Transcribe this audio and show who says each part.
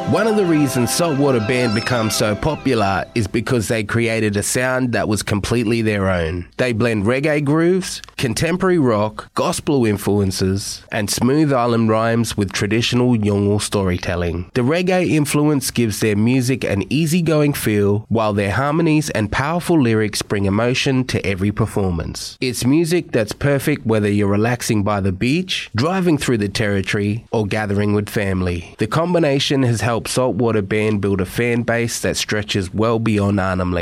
Speaker 1: One of the reasons Saltwater Band became so popular is because they created a sound that was completely their own. They blend reggae grooves, contemporary rock, gospel influences, and smooth island rhymes with traditional Yolngu storytelling. The reggae influence gives their music an easygoing feel, while their harmonies and powerful lyrics bring emotion to every performance. It's music that's perfect whether you're relaxing by the beach, driving through the territory, or gathering with family. The combination has helped Saltwater Band build a fan base that stretches well beyond Arnhem Land.